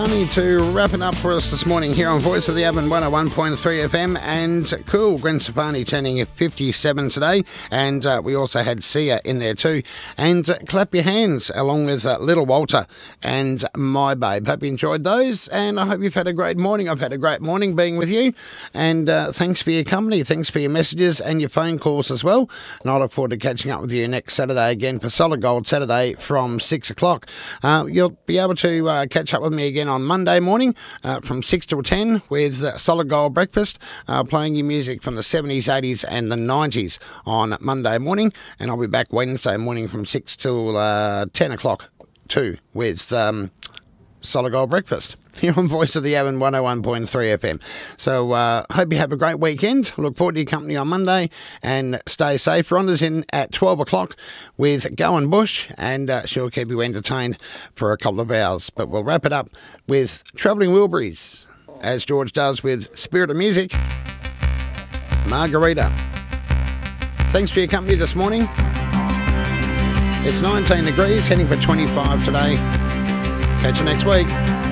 Only to wrap it up for us this morning here on Voice of the Avon 101.3 FM. And cool, Gwen Stefani turning 57 today, and we also had Sia in there too. And Clap Your Hands along with Little Walter and My Babe. Hope you enjoyed those, and I hope you've had a great morning. I've had a great morning being with you, and thanks for your company, thanks for your messages and your phone calls as well. And I look forward to catching up with you next Saturday again for Solid Gold Saturday from 6 o'clock. You'll be able to catch up with me again on Monday morning from 6 till 10 with Solid Gold Breakfast, playing your music from the 70s, 80s and the 90s on Monday morning. And I'll be back Wednesday morning from 6 till 10 o'clock too with Solid Gold Breakfast here on Voice of the Avon 101.3 FM. So hope you have a great weekend. Look forward to your company on Monday, and stay safe. Rhonda's in at 12 o'clock with Gowan Bush, and she'll keep you entertained for a couple of hours. But we'll wrap it up with Travelling Wilburys, as George does with Spirit of Music, Margarita. Thanks for your company this morning. It's 19 degrees, heading for 25 today. Catch you next week.